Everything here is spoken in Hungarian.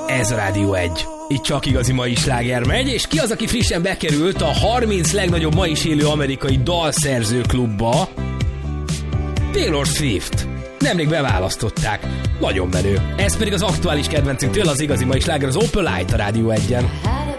Ez a Rádió 1. Itt csak igazi mai sláger megy, és ki az, aki frissen bekerült a 30 legnagyobb ma is élő amerikai dalszerző klubba? Taylor Swift. Nemrég beválasztották. Nagyon menő. Ez pedig az aktuális kedvencünktől az igazi mai sláger, az Open Light a Rádió 1-en.